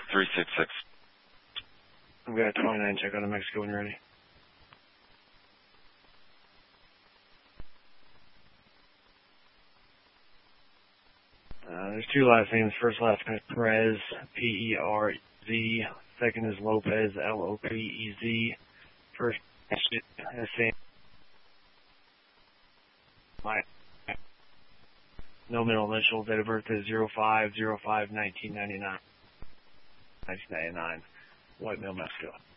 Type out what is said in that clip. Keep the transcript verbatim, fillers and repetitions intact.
three six six. I've got twenty-nine, check out of Mexico when you're ready. Uh, there's two last names. First last name is Perez, P E R E Z. Second is Lopez, L O P E Z. First name is same. My no middle initial. Date of birth is zero five zero five nineteen ninety-nine. nineteen ninety-nine. White Mill, Mexico.